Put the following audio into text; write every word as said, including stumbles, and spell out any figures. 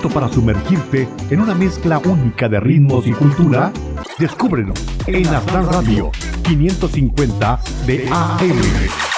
¿Listo para sumergirte en una mezcla única de ritmos y cultura? Descúbrelo en Aztlán Radio quinientos cincuenta de A M.